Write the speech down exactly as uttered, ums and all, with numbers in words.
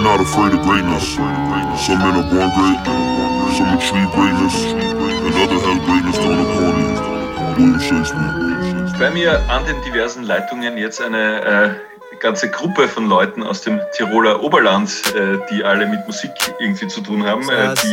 not afraid of greatness. Some men are born great, some achieve greatness, and others have greatness thrown upon them. William Shakespeare. Bei mir an den diversen Leitungen jetzt eine äh, ganze Gruppe von Leuten aus dem Tiroler Oberland, äh, die alle mit Musik irgendwie zu tun haben. Äh, die